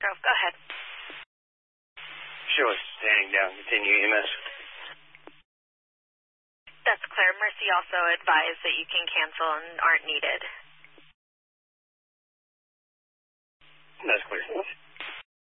Grove. Go ahead. Sure, standing down. Continue EMS. That's clear. Mercy also advised that you can cancel and aren't needed. That's clear.